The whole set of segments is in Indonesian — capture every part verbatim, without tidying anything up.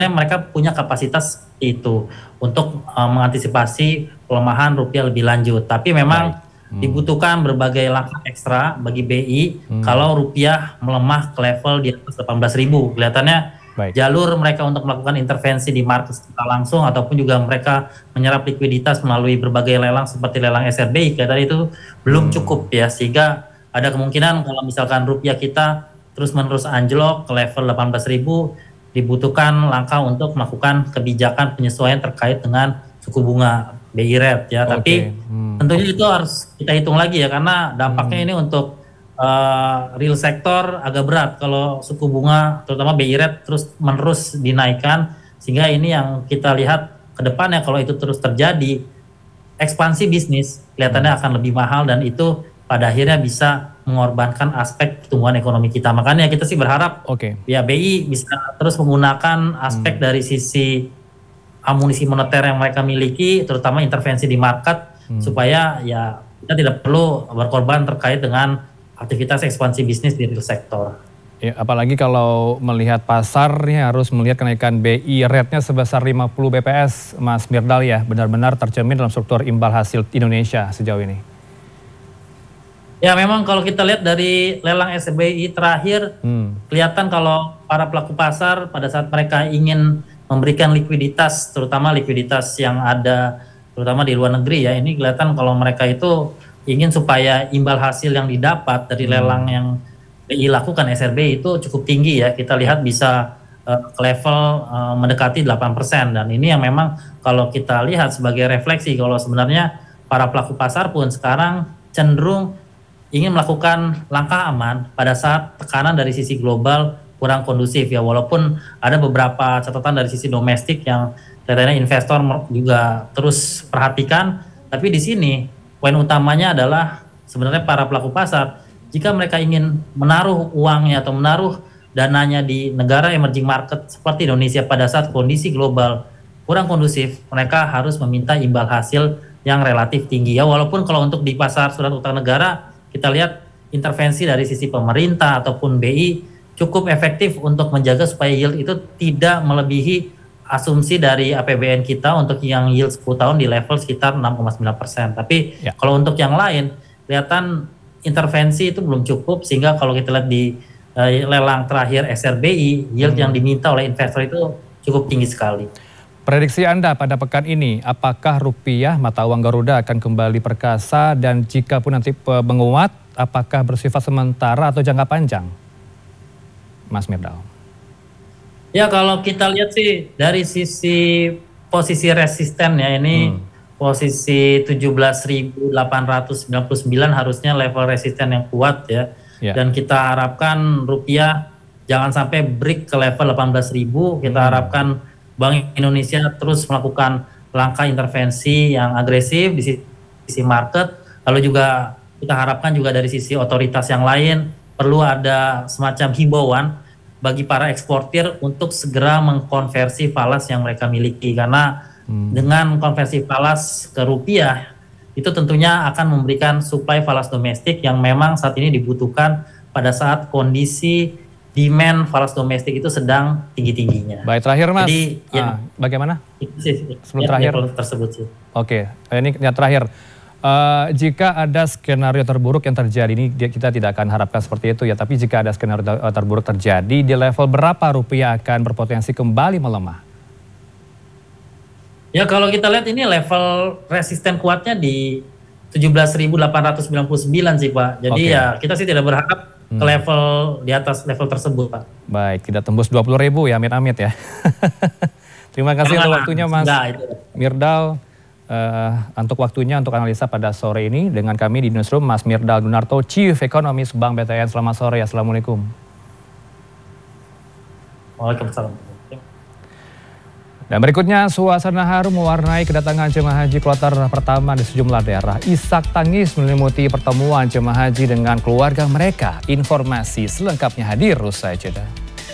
mereka punya kapasitas itu untuk uh, mengantisipasi pelemahan rupiah lebih lanjut. Tapi memang hmm. dibutuhkan berbagai langkah ekstra bagi B I hmm. kalau rupiah melemah ke level di atas delapan belas ribu. Kelihatannya Baik. jalur mereka untuk melakukan intervensi di market secara langsung ataupun juga mereka menyerap likuiditas melalui berbagai lelang seperti lelang S R B I kelihatan itu belum hmm. cukup ya, sehingga ada kemungkinan kalau misalkan rupiah kita terus menerus anjlok ke level delapan belas ribu, dibutuhkan langkah untuk melakukan kebijakan penyesuaian terkait dengan suku bunga B I rate ya. Okay. Tapi hmm. tentunya itu harus kita hitung lagi ya, karena dampaknya hmm. ini untuk Uh, real sektor agak berat kalau suku bunga terutama B I rate terus menerus dinaikkan, sehingga ini yang kita lihat ke depannya kalau itu terus terjadi, ekspansi bisnis kelihatannya akan lebih mahal dan itu pada akhirnya bisa mengorbankan aspek pertumbuhan ekonomi kita. Makanya kita sih berharap okay. ya B I bisa terus menggunakan aspek hmm. dari sisi amunisi moneter yang mereka miliki, terutama intervensi di market hmm. supaya ya kita tidak perlu berkorban terkait dengan aktivitas ekspansi bisnis di real sektor. Ya, apalagi kalau melihat pasarnya harus melihat kenaikan B I rate-nya sebesar lima puluh B P S, Mas Mirdal ya, benar-benar tercermin dalam struktur imbal hasil Indonesia sejauh ini. Ya memang kalau kita lihat dari lelang S B I terakhir, hmm. kelihatan kalau para pelaku pasar pada saat mereka ingin memberikan likuiditas, terutama likuiditas yang ada terutama di luar negeri ya, ini kelihatan kalau mereka itu ingin supaya imbal hasil yang didapat dari lelang yang B I lakukan S R B I itu cukup tinggi ya. Kita lihat bisa uh, ke level uh, mendekati delapan persen, dan ini yang memang kalau kita lihat sebagai refleksi kalau sebenarnya para pelaku pasar pun sekarang cenderung ingin melakukan langkah aman pada saat tekanan dari sisi global kurang kondusif ya, walaupun ada beberapa catatan dari sisi domestik yang katanya investor juga terus perhatikan, tapi di sini poin utamanya adalah sebenarnya para pelaku pasar, jika mereka ingin menaruh uangnya atau menaruh dananya di negara emerging market seperti Indonesia pada saat kondisi global kurang kondusif, mereka harus meminta imbal hasil yang relatif tinggi ya. Walaupun kalau untuk di pasar surat utang negara, kita lihat intervensi dari sisi pemerintah ataupun B I cukup efektif untuk menjaga supaya yield itu tidak melebihi asumsi dari A P B N kita untuk yang yield sepuluh tahun di level sekitar enam koma sembilan persen. Tapi ya. kalau untuk yang lain, kelihatan intervensi itu belum cukup, sehingga kalau kita lihat di uh, lelang terakhir S R B I, yield hmm. yang diminta oleh investor itu cukup tinggi sekali. Prediksi Anda pada pekan ini, apakah rupiah mata uang Garuda akan kembali perkasa, dan jika pun nanti menguat, apakah bersifat sementara atau jangka panjang? Mas Mirdal. Ya kalau kita lihat sih dari sisi posisi resisten ya, ini hmm. posisi tujuh belas ribu delapan ratus sembilan puluh sembilan harusnya level resisten yang kuat ya. Yeah. Dan kita harapkan rupiah jangan sampai break ke level delapan belas ribu. Kita hmm. harapkan Bank Indonesia terus melakukan langkah intervensi yang agresif di sisi market. Lalu juga kita harapkan juga dari sisi otoritas yang lain perlu ada semacam himbauan bagi para eksportir untuk segera mengkonversi falas yang mereka miliki, karena hmm. dengan konversi falas ke rupiah itu tentunya akan memberikan suplai falas domestik yang memang saat ini dibutuhkan pada saat kondisi demand falas domestik itu sedang tinggi-tingginya. Baik, terakhir Mas, jadi ah, ya, bagaimana? Itu sih, sebelum ya, terakhir tersebut sih. Oke, ini yang terakhir. Uh, jika ada skenario terburuk yang terjadi, ini kita tidak akan harapkan seperti itu ya, tapi jika ada skenario terburuk terjadi, di level berapa rupiah akan berpotensi kembali melemah? Ya kalau kita lihat ini level resisten kuatnya di tujuh belas ribu delapan ratus sembilan puluh sembilan sih Pak. Jadi okay. ya kita sih tidak berharap hmm. ke level di atas level tersebut Pak. Baik, tidak tembus dua puluh ribu ya, amit-amit ya. Terima kasih untuk waktunya Mas Enggak, Mirdal. Uh, untuk waktunya untuk analisa pada sore ini dengan kami di Newsroom, Mas Mirdal Dunarto, Chief Economist Bank B T N. Selamat sore, Assalamualaikum. Waalaikumsalam. Dan berikutnya, suasana haru mewarnai kedatangan jemaah haji kloter pertama di sejumlah daerah. Isak tangis menyelimuti pertemuan jemaah haji dengan keluarga mereka. Informasi selengkapnya hadir usai jeda.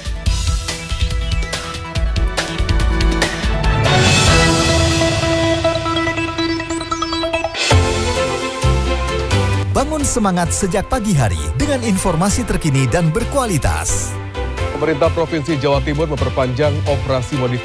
Bangun semangat sejak pagi hari dengan informasi terkini dan berkualitas. Pemerintah Provinsi Jawa Timur memperpanjang operasi modifikasi